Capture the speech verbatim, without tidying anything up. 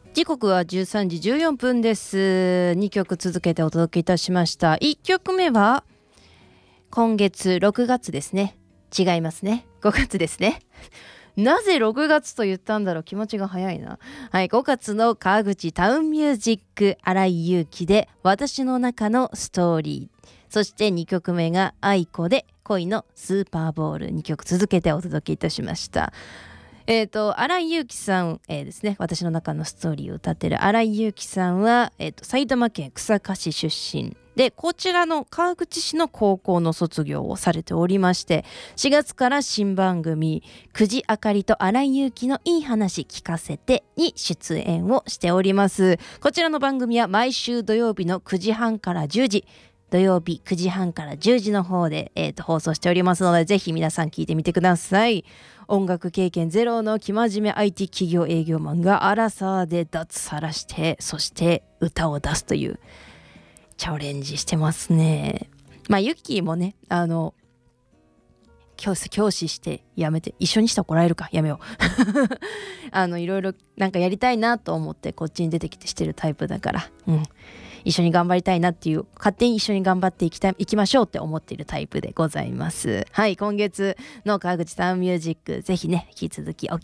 時刻はじゅうさんじじゅうよんぷんです。にきょく続けてお届けいたしました。いっきょくめは今月ろくがつですね。違いますね。ごがつですね。なぜろくがつと言ったんだろう。気持ちが早いな。はい、ごがつの川口タウンミュージック、新井祐希で私の中のストーリー。そしてにきょくめが愛子で恋のスーパーボール。にきょく続けてお届けいたしました。えーと、新井祐希さん、えーですね、私の中のストーリーを歌っている新井祐希さんは、えーと、埼玉県草加市出身で、こちらの川口市の高校の卒業をされておりまして、しがつから新番組久慈あかりと新井祐希のいい話聞かせてに出演をしております。こちらの番組は毎週土曜日のくじはんからじゅうじ、土曜日くじはんからじゅうじの方で、えーと、放送しておりますので、ぜひ皆さん聞いてみてください。音楽経験ゼロの生真面目 アイティー 企業営業マンがアラサーで脱サラして、そして歌を出すというチャレンジしてますね。まあユッキーもね、あの教師教師してやめて、一緒にして怒られるかやめようあのいろいろなんかやりたいなと思ってこっちに出てきてしてるタイプだから、うん一緒に頑張りたいなっていう、勝手に一緒に頑張っていきたい、いきましょうって思っているタイプでございます。はい、今月の川口タウンミュージック、ぜひね引き続きお